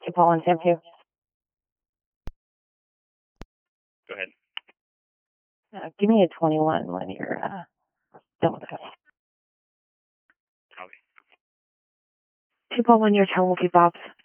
to Paul and Sam too. Go ahead. Give me a 21 when you're done with it. Okay. 2 Paul 1, your town will keep Bob's.